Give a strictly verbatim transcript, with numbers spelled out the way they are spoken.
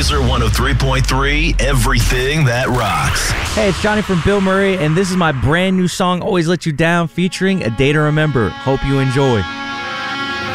Laser one oh three point three, everything that rocks. Hey, it's Johnny from Bill Murray, and this is my brand new song, Always Let You Down, featuring A Day to Remember. Hope you enjoy.